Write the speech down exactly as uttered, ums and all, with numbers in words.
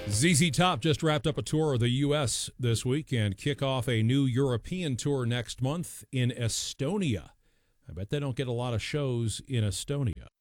Z Z Top just wrapped up a tour of the U S this week and kick off a new European tour next month in Estonia. I bet they don't get a lot of shows in Estonia.